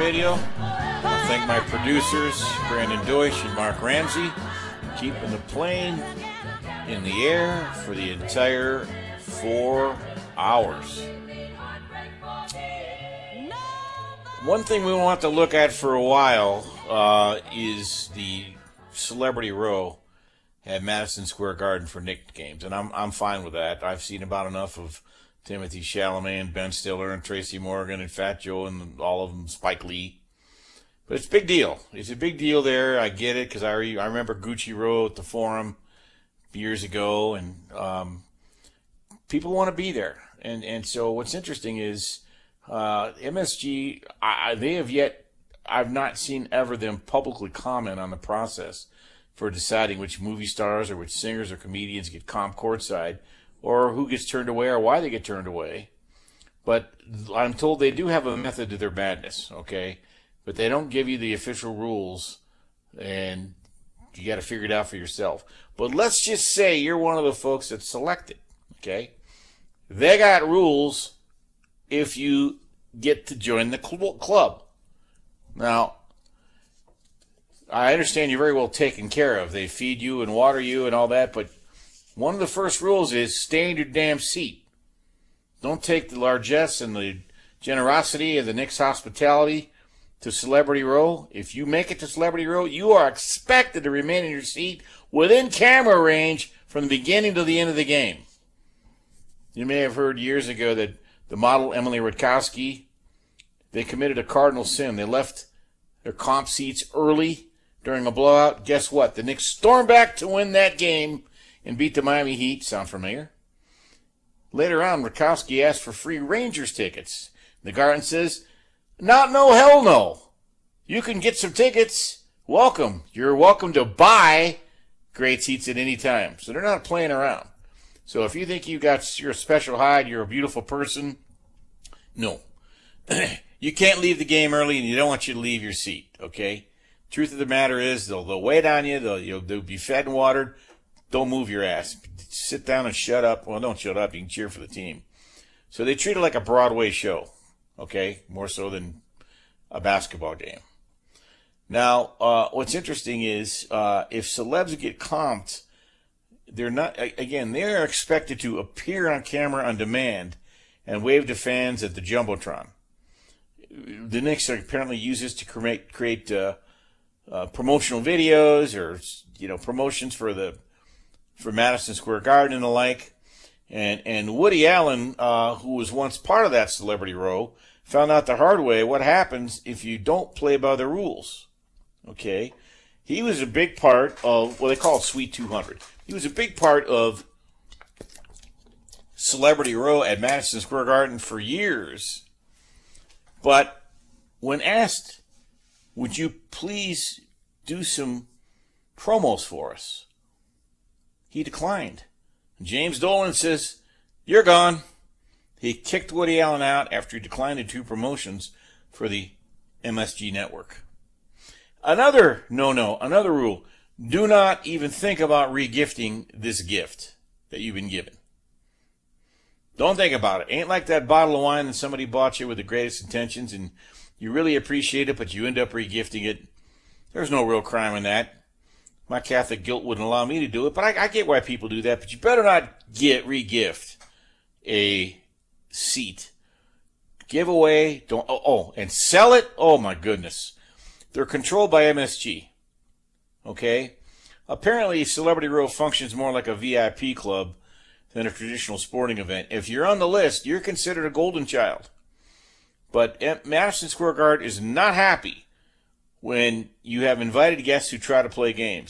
Radio. I want to thank my producers, Brandon Deutsch and Mark Ramsey, keeping the plane in the air for the entire 4 hours. One thing we want to look at for a while is the Celebrity Row at Madison Square Garden for Knicks games, and I'm fine with that. I've seen about enough of Timothy Chalamet and Ben Stiller and Tracy Morgan and Fat Joe and all of them, Spike Lee. But it's a big deal. It's a big deal there. I get it because I remember Gucci Row at the Forum years ago, and people want to be there. And so what's interesting is MSG, I've not seen ever them publicly comment on the process for deciding which movie stars or which singers or comedians get comp courtside, or who gets turned away or why they get turned away. But I'm told they do have a method to their madness, okay? But they don't give you the official rules, and you got to figure it out for yourself. But let's just say you're one of the folks that's selected, okay? They got rules if you get to join the club. Now, I understand you're very well taken care of. They feed you and water you and all that, but one of the first rules is stay in your damn seat. Don't take the largesse and the generosity of the Knicks hospitality to Celebrity Row. If you make it to Celebrity Row, you are expected to remain in your seat within camera range from the beginning to the end of the game. You may have heard years ago that the model Emily Ratajkowski, they committed a cardinal sin. They left their comp seats early during a blowout. Guess what? The Knicks stormed back to win that game and beat the Miami Heat. Sound familiar? Later on, Ratajkowski asked for free Rangers tickets. The Garden says, "Not no, hell no. You can get some tickets. Welcome. You're welcome to buy great seats at any time." So they're not playing around. So if you think you're a special hide, you're a beautiful person, no. You can't leave the game early, and you don't want you to leave your seat, okay? Truth of the matter is, they'll wait on you. They'll be fed and watered. Don't move your ass. Sit down and shut up. Well, don't shut up. You can cheer for the team. So they treat it like a Broadway show, okay? More so than a basketball game. Now, what's interesting is if celebs get comped, they're expected to appear on camera on demand and wave to fans at the Jumbotron. The Knicks apparently use this to create promotional videos or promotions for Madison Square Garden and the like. And Woody Allen, who was once part of that Celebrity Row, found out the hard way what happens if you don't play by the rules. Okay, he was a big part of they call it Suite 200. He was a big part of Celebrity Row at Madison Square Garden for years. But when asked, would you please do some promos for us, he declined. James Dolan says, "You're gone." He kicked Woody Allen out after he declined the 2 promotions for the MSG network. Another rule: do not even think about regifting this gift that you've been given. Don't think about it. Ain't like that bottle of wine that somebody bought you with the greatest intentions and you really appreciate it, but you end up regifting it. There's no real crime in that. My Catholic guilt wouldn't allow me to do it, but I get why people do that. But you better not regift a seat. Give away, and sell it. Oh my goodness. They're controlled by MSG. Okay? Apparently, Celebrity Row functions more like a VIP club than a traditional sporting event. If you're on the list, you're considered a golden child. But Madison Square Garden is not happy when you have invited guests who try to play games.